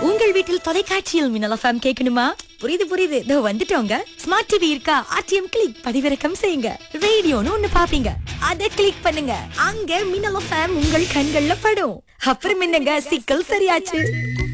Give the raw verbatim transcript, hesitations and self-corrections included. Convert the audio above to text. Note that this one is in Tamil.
உங்கள் வீட்டில் தொலைக்காட்சியில் மின்னல் எஃப்எம் கேட்கணுமா? புரியுது புரியுது, இதோ வந்துட்டோங்க. ஸ்மார்ட் டிவி இருக்கா? ஆர்டிஎம் கிளிக் பதிவிறக்கம் செய்யுங்க. ரேடியோன்னு ஒண்ணு பாப்பீங்க, அத கிளிக் பண்ணுங்க. அங்க மின்னல் எஃப்எம் உங்கள் கண்கள்ல படும். அப்புறம் என்னங்க, சிக்கல் சரியாச்சு.